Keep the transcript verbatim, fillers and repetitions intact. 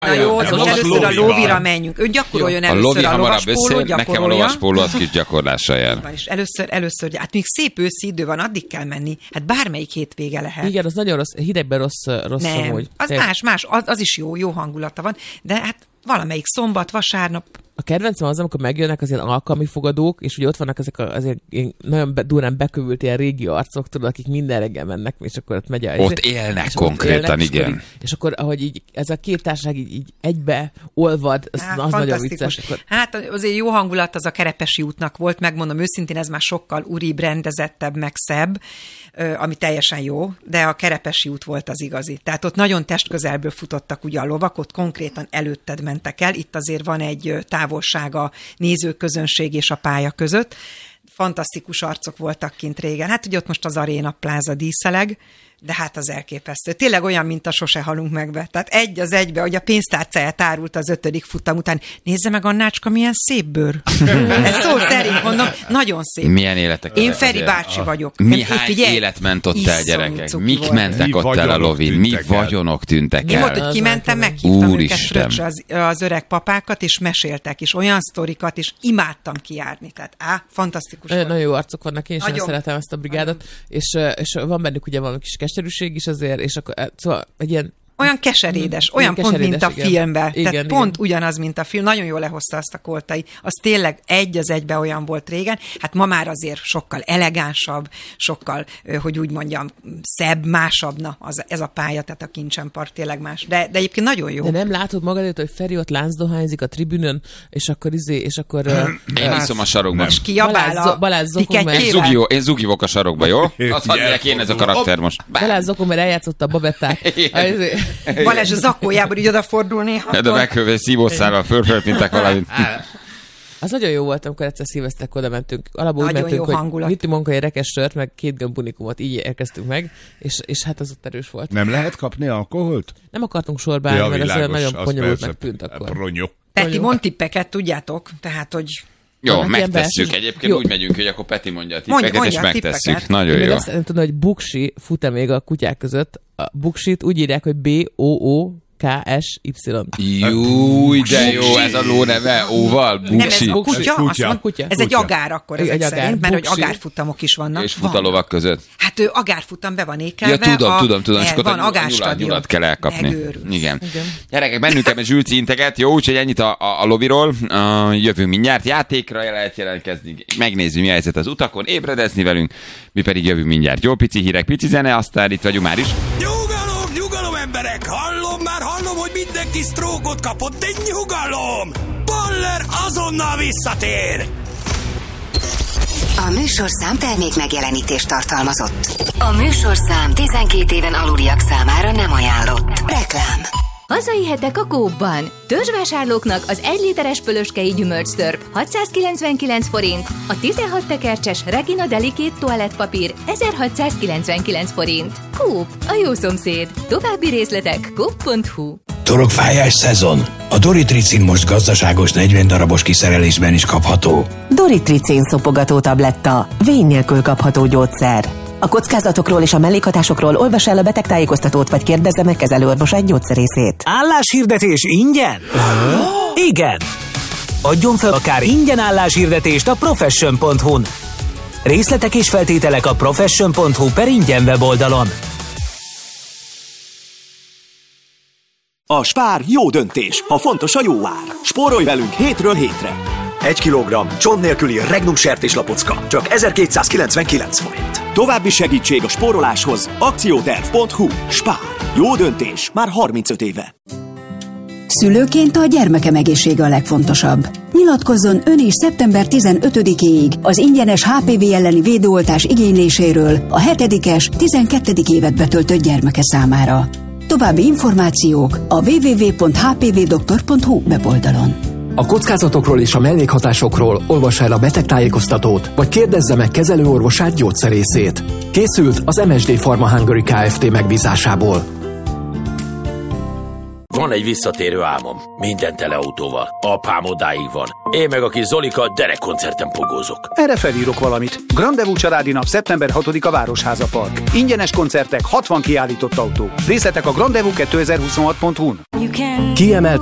Na jó, az most először a lóvira menjünk. Ő gyakoroljon először a lovaspólót, gyakorolja. Nekem a lovaspóló az kis gyakorlással jár. És először, először, hát még szép őszi idő van, addig kell menni. Hát bármelyik hétvége lehet. Igen, az nagyon rossz, hidegben rossz, rossz Nem, amúgy. az Te... más, más, az, az is jó, jó hangulata van, de hát valamelyik szombat, vasárnap. A kedvencem az, amikor megjönnek az ilyen alkalmi fogadók, és ugye ott vannak ezek a, azért nagyon be, durán bekövült ilyen régi arcok, tudod, akik minden reggel mennek, és akkor ott megy a... Ott élnek és konkrétan, ott élnek, igen. És akkor, és akkor, ahogy így ez a két társaság így, így egybe olvad, az, hát, az nagyon vicces. Akkor... Hát azért jó hangulat az a Kerepesi útnak volt, megmondom őszintén, ez már sokkal uribb, rendezettebb, meg szebb, ami teljesen jó, de a Kerepesi út volt az igazi. Tehát ott nagyon testközelből futottak ugye a lovak, ott konkrétan előtted mentek el, itt azért van egy távolság a nézőközönség és a pálya között. Fantasztikus arcok voltak kint régen. Hát ugye ott most az Aréna Pláza díszeleg, de hát az elképesztő. Tényleg olyan, mint a Sose halunk megbe. Tehát egy az egybe, hogy a pénztárcáját árult az ötödik futam után. Nézze meg, Annácska, milyen szép bőr. Ez szó szerint mondom, nagyon szép. Milyen életek. Én Feri bácsi a... vagyok. Mi hány figyelj, élet ment ott el, gyerekek? Mik volt. mentek mi ott el a lovin? Mi vagyonok tűntek el? Én volt, hogy kimentem, meghívtam őket fröccsre az, az öreg papákat, és meséltek, és olyan sztorikat, és imádtam kijárni. Tehát á, fantasztikus. Nagyon jó arcok vannak, én sem szeretem ezt a brigádot, és, és van bennük ugye valami kis keserűség is azért, és akkor szóval egy ilyen olyan keserédes, olyan pont, keserédes, mint a igen. filmben. Igen, Tehát igen. pont ugyanaz, mint a film. Nagyon jól lehozta azt a Koltai. Az tényleg egy az egybe olyan volt régen. Hát ma már azért sokkal elegánsabb, sokkal, hogy úgy mondjam, szebb, másabb. Na, az, ez a pálya, tehát a Kincsenpark tényleg más. De, de egyébként nagyon jó. De nem látod magad előtt, hogy Feri ott láncdohányzik a tribünön, és akkor izé, és akkor... Én iszom a sarokban. És kiabál a Balázs Zokon, én zugivok a sarokba, jó? Azt mondják én ez a karakter most. Balázs Zokon, mert eljátszotta a babetták. Balázs a zakójában így odafordul néha. De meghőve szívószárral fölfölpintek valamit. Az nagyon jó volt, amikor egyszer szilveszterek oda mentünk. Alapból úgy mentünk, hogy hangulat. vittünk munkai rekes sört, meg két gömbunikumot, így érkeztünk meg, és, és hát az ott erős volt. Nem lehet kapni alkoholt? Nem akartunk sorba állni, ja, mert ez nagyon bonyolultnak tűnt akkor. Pronyó. Peti, mond tippeket, tudjátok? Tehát, hogy... Jó, van, megtesszük. Egyébként jó. Úgy megyünk, hogy akkor Peti mondja a tippeket, mondja, és mondja megtesszük. tippeket. Nagyon én jó. Azt nem tudom, hogy buksi fut-e még a kutyák között. A buksit úgy írják, hogy B O O K S Y. Júj, de jó, ez a ló neve, óval, buksi. Nem, ez a kutya, ez kutya. Azt mond, kutya. Ez egy agár akkor ezek egy szerint, agár, mert hogy buksi. agárfutamok is vannak. És futalovak között. Hát ő agárfutam be van ékelve. Ja, tudom, a, tudom, tudom, és el, akkor van a nyulat, nyulat kell elkapni. Megőrülsz. Igen. Igen. Gyerekek, bennünk ebben Zsülci integet, jó, úgyhogy ennyit a, a, a loviról. Uh, jövünk mindjárt, játékra lehet jelentkezni, megnézzük, mi a helyzet az utakon, ébredezni velünk, mi pedig jövünk mindjárt. Jó, pici hírek, pici zene, aztán itt vagyunk már is. Nyugalom, nyugalom emberek, hallom már, hallom, hogy mindenki sztrókot kapott, de nyugalom! Baller azonnal visszatér! A műsorszám termék megjelenítést tartalmazott. A műsorszám tizenkét éven aluliak számára nem ajánlott. Reklám. Hazai hetek a Coopban. Törzsvásárlóknak az egy literes pölöskei gyümölcstörp hatszázkilencvenkilenc forint, a tizenhat tekercses Regina Delicate toalettpapír ezerhatszázkilencvenkilenc forint. Coop, a jó szomszéd. További részletek coop pont hu. Torokfájás szezon. A Doritricin most gazdaságos negyven darabos kiszerelésben is kapható. Doritricin szopogató tabletta. Vény nélkül kapható gyógyszer. A kockázatokról és a mellékhatásokról olvas el a betegtájékoztatót, vagy kérdezze meg kezelőorvosát gyógyszerészét. Álláshirdetés ingyen? Igen! Adjon fel akár ingyen álláshirdetést a profession pont hu-n. Részletek és feltételek a profession pont hu per ingyen weboldalon. A Spár jó döntés, ha fontos a jó ár. Spórolj velünk hétről hétre. Egy kilogramm csont nélküli Regnum sertéslapocka csak ezerkétszázkilencvenkilenc forint. További segítség a spóroláshoz akcióterv pont hu. Spár. Jó döntés már harmincöt éve. Szülőként a gyermekem egészsége a legfontosabb. Nyilatkozzon ön is szeptember tizenötödikéig az ingyenes há pé vé elleni védőoltás igényléséről a hetedikes, tizenkettedik évet betöltött gyermeke számára. További információk a double-u double-u double-u pont h p v doktor pont hu weboldalon. A kockázatokról és a mellékhatásokról olvassa el a betegtájékoztatót, vagy kérdezze meg kezelőorvosát gyógyszerészét. Készült az em es dé Pharma Hungary Kft. Megbízásából. Van egy visszatérő álmom. Minden tele autóval. Apám odáig van. Én meg a kis Zolika derekkoncerten pogózok. Erre felírok valamit. Grandevú családi nap szeptember hatodika Városháza Park. Ingyenes koncertek, hatvan kiállított autó. Részletek a grandevú kétezer-huszonhat pont hu-n. Kiemelt